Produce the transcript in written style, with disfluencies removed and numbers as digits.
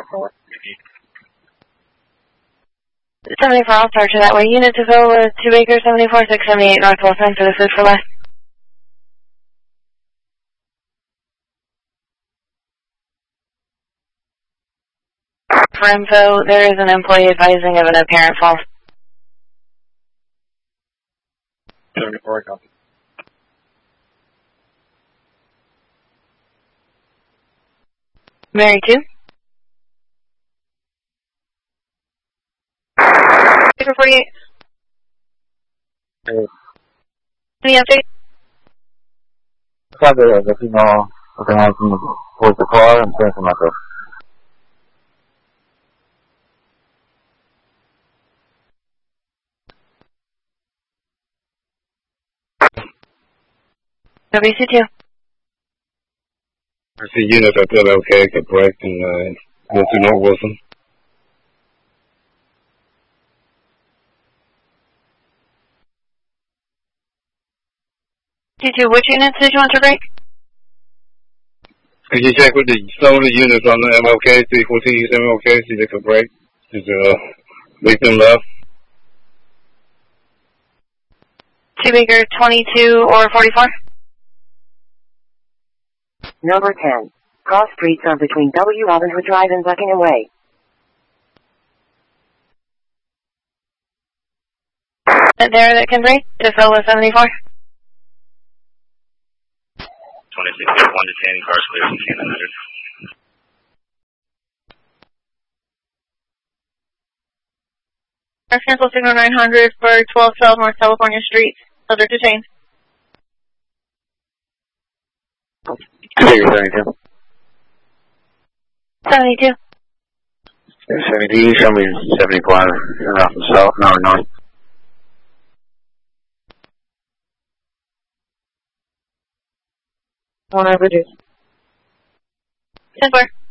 74, I'll start you that way. Unit to go with 2 acres, 74, 678 Northwest Line for the food for less. For info, there is an employee advising of an apparent fall. 74, copy. Mary 2. For 48. Any update? Sabe, el vecino lo tenía puesto por entonces se mató. WC2. I see units at LLK, get break, and go to North Wilson. T2, which units did you want to break? Could you check with some of the units on the MLK, 314 East MLK, see if they could break? Just make them left. 2 acre, 22 or 44? Number 10. Cross streets are between W. Robinhood Drive and Buckingham Way. There that can break? To fill with 74? 26, 1 to 10, cars clear from 1000. Cars cancel signal 900 for 1212 North California Street. Subject detained. Figure 72. 72. 70, show me 74, off the south, north. One reduce. 10-4.